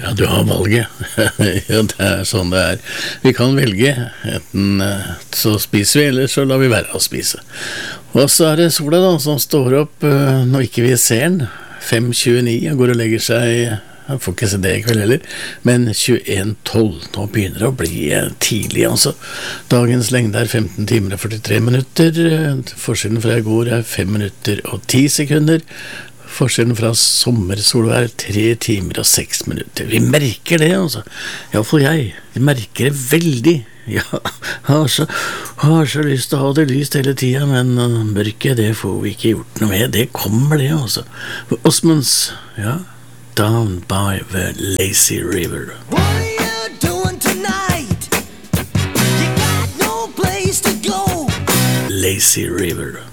Ja, du har valget. Ja, det sånn det Vi kan velge. Enten så spiser vi, eller så lar vi være å spise. Og så det sola da, som står opp når ikke vi ser den. 5:29, og går og legger seg. Jeg får ikke se det i kveld heller. Men 21:12, nå begynner det å bli tidlig, altså. Dagens lengde 15 timer og 43 minutter. Forskjellen fra i går 5 minutter og 10 sekunder. Forskjellen fra sommersol 3 timer og 6 minutter. Vi merker det, altså. I hvert fall jeg. Vi merker det veldig. Ja, har så lyst til å ha det lyst hele tiden, men mørket, det får vi ikke gjort noe med. Det kommer det, altså. Osmonds, ja. Down by the lazy river. What are you doing tonight? You got no place to go. Lazy river.